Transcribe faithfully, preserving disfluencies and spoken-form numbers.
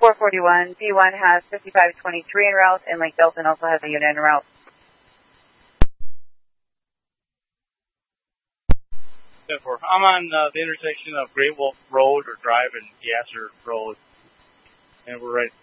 four forty-one, B one has fifty-five twenty-three en route, and Lake Belton also has a unit en route. I'm on uh, the intersection of Great Wolf Road or Drive and Gasser Road, and we're right